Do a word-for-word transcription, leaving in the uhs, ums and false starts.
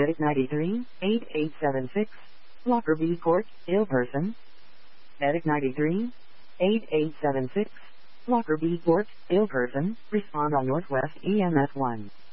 Medic ninety-three, eight eight seven six, Lockerbie Court, ill person. Medic ninety-three, eight eight seven six, Lockerbie Court, ill person, respond on Northwest E M S one.